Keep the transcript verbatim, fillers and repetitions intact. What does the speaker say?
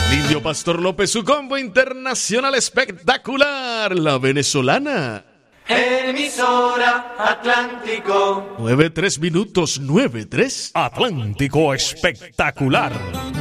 Indio Pastor López, su combo internacional espectacular, la venezolana. Emisora Atlántico. nueve tres minutos, nueve tres. Atlántico espectacular.